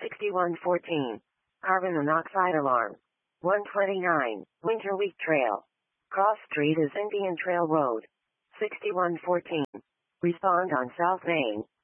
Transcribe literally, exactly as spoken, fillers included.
sixty-one fourteen. Carbon monoxide alarm. one twenty-nine. Winter Week Trail. Cross Street is Indian Trail Road. sixty-one fourteen. Respond on South Main.